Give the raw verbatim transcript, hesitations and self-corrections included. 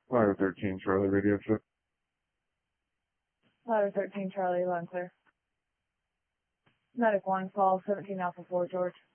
Ladder thirteen, Charlie, radio check. Ladder thirteen, Charlie, line clear. Medic one, call seventeen Alpha four, George.